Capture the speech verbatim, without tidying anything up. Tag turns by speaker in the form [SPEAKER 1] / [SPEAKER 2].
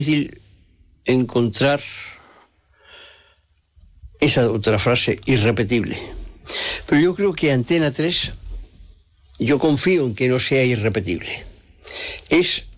[SPEAKER 1] difícil encontrar esa otra frase irrepetible. Pero yo creo que Antena tres, yo confío en que no sea irrepetible. Es